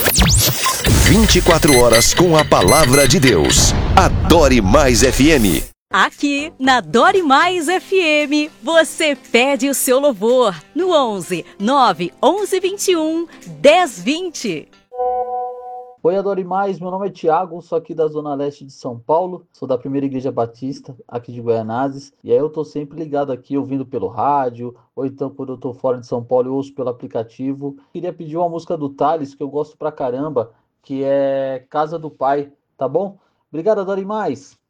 24 horas com a palavra de Deus. Adore Mais FM. Aqui na Adore Mais FM, você pede o seu louvor no 11 9 11 21 10 20. Oi, Adore Mais, meu nome é Thiago, sou aqui da Zona Leste de São Paulo, sou da Primeira Igreja Batista, aqui de Goianazes, e aí eu tô sempre ligado aqui, ouvindo pelo rádio, ou então quando eu tô fora de São Paulo eu ouço pelo aplicativo. Queria pedir uma música do Thales, que eu gosto pra caramba, que é Casa do Pai, tá bom? Obrigado, Adore Mais!